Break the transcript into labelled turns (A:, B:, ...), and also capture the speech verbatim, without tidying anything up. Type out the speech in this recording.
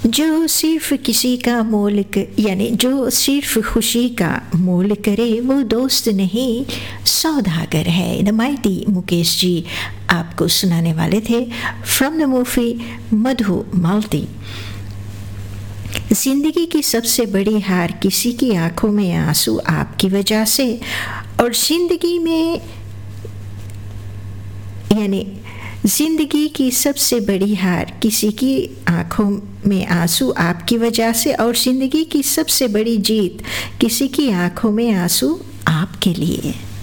A: जो सिर्फ किसी का मोल क यानी जो सिर्फ खुशी का मोल करे वो दोस्त नहीं सौदागर है। द माइटी मुकेश जी आपको सुनाने वाले थे फ्रॉम द मूवी मधु मालती। जिंदगी की सबसे बड़ी हार किसी की आंखों में आंसू आपकी वजह से, और जिंदगी में यानी जिंदगी की सबसे बड़ी हार किसी की आंखों में आंसू आपकी वजह से, और जिंदगी की सबसे बड़ी जीत किसी की आंखों में आंसू आपके लिए।